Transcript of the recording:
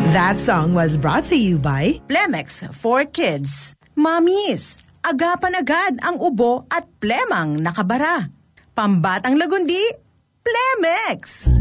That song was brought to you by Plemex for Kids. Mommies, agapan agad ang ubo at plemang nakabara. Pambatang lagundi, Plemex!